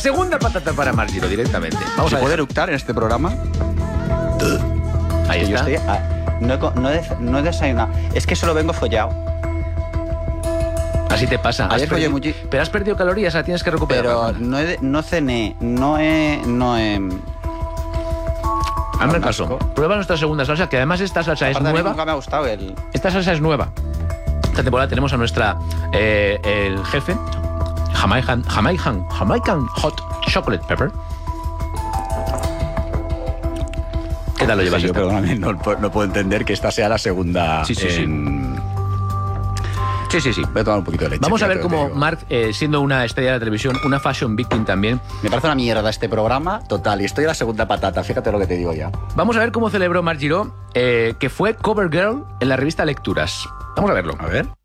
segunda patata para Marc Giró directamente. Vamos ¿Se a puede ver. eructar en este programa? Ahí Yo está. estoy... no he desayunado. Es que solo vengo follado. Así te pasa. Ayer follé mucho. Pero has perdido calorías, la tienes que recuperar. Pero no cené, no he... Hazme el asco. caso. Prueba nuestra segunda salsa, que además esta salsa es Aparte, a mí nueva. nunca me ha gustado el... Esta salsa es nueva. Esta temporada tenemos a nuestra el jefe Jamaican Hot Chocolate Pepper. ¿Qué tal lo llevas? Yo, esta? perdóname, no puedo entender que esta sea la segunda. Sí. Sí. Voy a tomar un poquito de leche. Vamos a ver fíjate lo que cómo te digo. Marc, siendo una estrella de la televisión, una fashion victim también, Me parece una mierda este programa, total. Y estoy en la segunda patata, fíjate lo que te digo ya. vamos a ver cómo celebró Marc Giró, que fue cover girl en la revista Lecturas. Vamos a verlo. A ver.